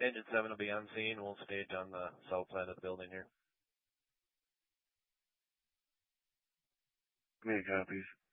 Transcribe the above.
Engine 7 will be on scene. We'll stage on the south side of the building here. Many copies.